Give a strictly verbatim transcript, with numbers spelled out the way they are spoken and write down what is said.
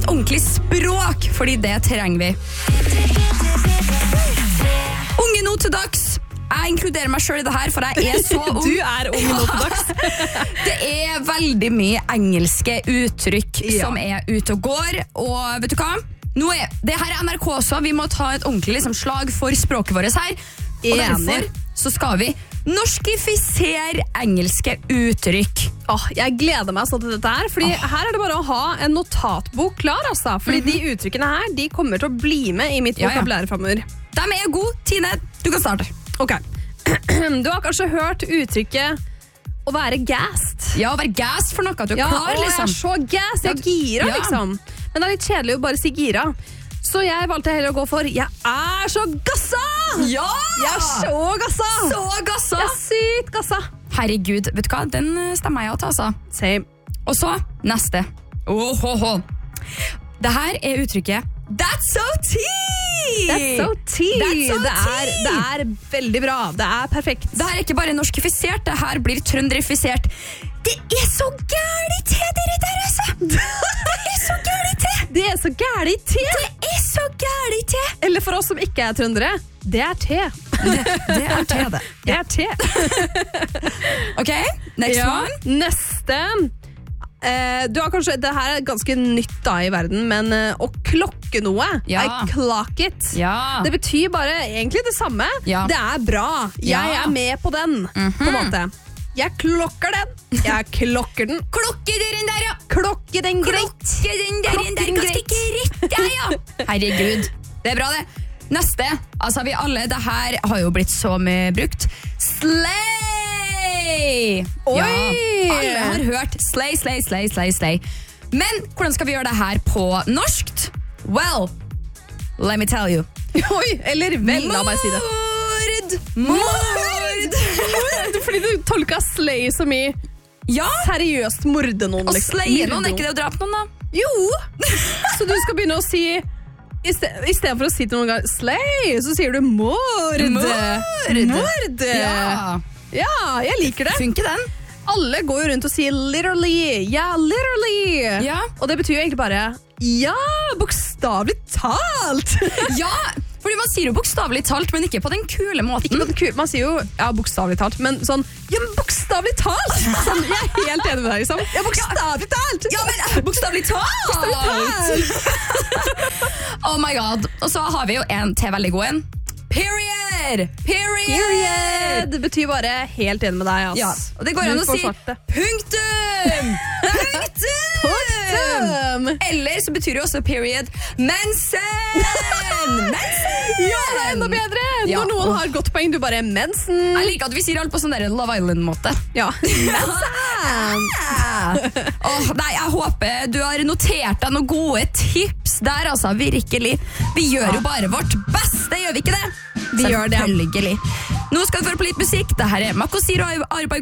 ordentlig språk, fordi det trenger vi. Unge nå til dags. Jeg inkluderer meg selv i det her, for jeg er så ung. Du er ung nå til dags. Det er veldig mye engelske uttrykk Ja. som er ute og går, og vet du hva? Nå er, det her er N R K også, vi må ta et ordentlig liksom, slag for språket vårt her, og Enig. derfor så skal vi norskifisere engelske uttrykk. Åh, jeg gleder meg sånn til dette her, fordi her er det bare å ha en notatbok klar, altså. Fordi de uttrykkene her, de kommer til å bli med i mitt Ja, ja. vokabulære framover. De er gode. Tine, du kan starte. Ok. Du har kanskje hørt uttrykket å være gassed. Ja, å være gassed for noe, at du er Ja, klar, å, jeg liksom. er så gassed, jeg er gira, Ja. liksom. Men det er litt kjedelig å bare si gira. Så jeg valgte heller å gå for jeg er så gassa! Ja! Jeg er så gassa! Så gassa! Jeg er sykt gassa. Herregud, vet du hva? Den stemmer jeg å ta, altså. Same. Og så, neste. Ohoho. Det her er uttrykket That's so tea! That's so tea. That's so det, er, tea! det er veldig bra. Det er perfekt. Det her er ikke bare norskifisert, det her blir trønderifisert. Det er så gærlig til dere der, altså! Det er så gærlig til! Det er så gærlig te. Det er så gærlig til! Eller for oss som ikke er trøndere, det er te. Det, det er te, det. Det er te. Ok, next Ja, one. neste. Eh, du har kanskje, det her er ganske nytt da i verden, men eh, å klokke noe, Ja. I clock it, Ja. det betyr bare egentlig det samme. Ja. Det er bra. Jeg Ja. er med på den, på en måte. Jeg klokker den. Jeg klokker den. Klokke den der, ja! Klokke den greit. Klokke den der, den der Klokken ganske greit, ja, ja! Herregud, det er bra det. Neste, altså vi alle, det her har jo blitt så mye brukt. Slay! Oi! Ja, alle har hørt slay, slay, slay, slay, slay. Men hvordan skal vi gjøre det her på norskt? Well, let me tell you. Oi, eller vel, la meg si det. Mord! Mord! Fordi du tolket slay som i Ja, seriøst morde noen. og liksom. slaye noen, Myrde er ikke det å drepe noen da? Jo! Så du skal begynne å si i sted, i stedet for å si til noen gang slay, så sier du mord. Mord! Mord. Ja, Ja, jeg liker det. funker den? Alle går jo rundt og sier literally. Ja, literally. Ja. Og det betyr jo egentlig bare ja, bokstavlig talt. Ja, fordi man sier jo bokstavlig talt, men ikke på den kule måten. Ikke på den kul, man sier jo ja, bokstavlig talt, men sånn ja, men bokstavlig talt. Sånn, jeg er helt enig med deg, liksom. Ja, bokstavlig talt. Ja, men bokstavlig talt! Oh my god. Og så har vi jo en til veldig god en. Period! Period! Period. Det betyr bare helt enig med deg, ass. Ja, og det går Du an å får si svart det. punktum! Punktum! Punktum! Eller så betyr det også period mensen! Mensen! Ja, det er enda bedre. Ja. Når noen har godt poeng, du bare mensen. Jeg liker at vi sier alt på sånn der Love Island-måte. Ja. Mensen. Åh, nei, jeg håper du har notert deg noen gode tips der, altså, virkelig. Vi gjør jo bare vårt beste, gjør vi ikke det? Vi gjør det. Selvfølgelig. Nå skal vi få på litt musikk. Dette er Makosir og Arbeid